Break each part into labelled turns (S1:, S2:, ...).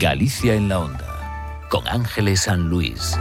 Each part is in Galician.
S1: Galicia en la Onda, con Ángeles San Luis.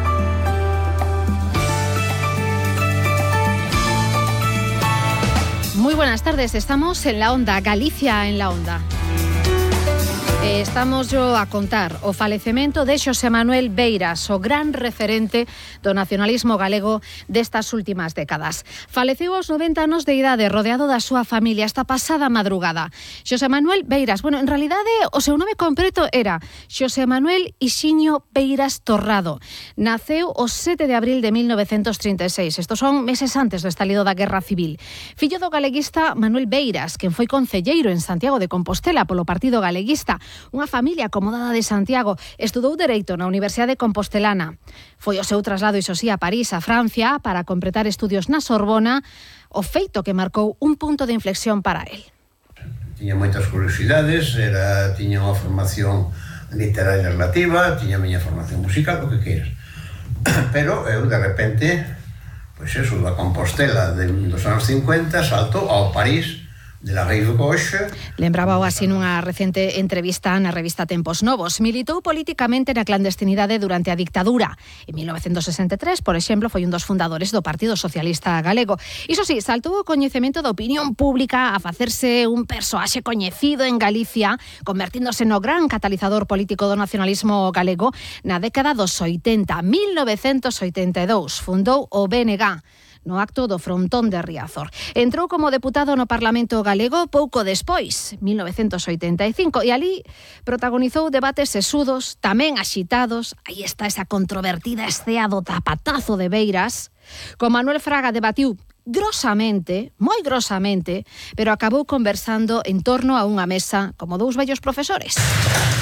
S2: Muy buenas tardes, estamos en la Onda, Galicia en la Onda. Estamos yo a contar o falecemento de Xosé Manuel Beiras, o gran referente do nacionalismo galego destas últimas décadas. Faleceu aos 90 anos de idade, rodeado da súa familia esta pasada madrugada. Xosé Manuel Beiras, en realidade o seu nome completo era Xosé Manuel Ixiño Beiras Torrado. Naceu o 7 de abril de 1936. Estos son meses antes do estalido da Guerra Civil. Fillo do galeguista Manuel Beiras, quen foi concelleiro en Santiago de Compostela polo Partido Galeguista. Unha familia acomodada de Santiago. Estudou Dereito na Universidade Compostelana. Foi o seu traslado, iso sí, a París, a Francia, para completar estudios na Sorbona, o feito que marcou un punto de inflexión para él.
S3: Tiña moitas curiosidades, tiña unha formación literaria relativa, tiña a miña formación musical, o que queiras. Pero eu, de repente, pois eso, da Compostela dos anos 50, salto ao París, de la Rive Gauche.
S2: Lembraba así nunha recente entrevista na revista Tempos Novos. Militou políticamente na clandestinidade durante a dictadura. En 1963, por exemplo, foi un dos fundadores do Partido Socialista Galego. Iso sí, saltou o coñecemento da opinión pública a facerse un persoaxe coñecido en Galicia, convertíndose no gran catalizador político do nacionalismo galego na década dos 80. 1982 fundou o BNG, no acto do frontón de Riazor. Entrou como deputado no Parlamento galego pouco despois, 1985, e ali protagonizou debates sesudos, tamén axitados. Aí está esa controvertida escea do zapatazo de Beiras. Con Manuel Fraga debatiu grosamente, moi grosamente, pero acabou conversando en torno a unha mesa como dous vellos profesores.